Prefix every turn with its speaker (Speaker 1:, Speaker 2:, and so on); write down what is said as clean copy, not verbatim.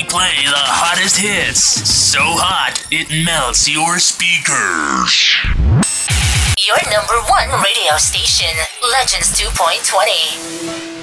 Speaker 1: play the hottest hits. So hot, it melts your speakers.
Speaker 2: Your number one radio station, Legends 2.20.